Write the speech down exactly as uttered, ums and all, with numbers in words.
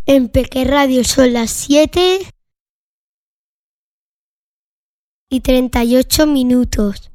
En Peque Radio son las siete y treinta y ocho minutos.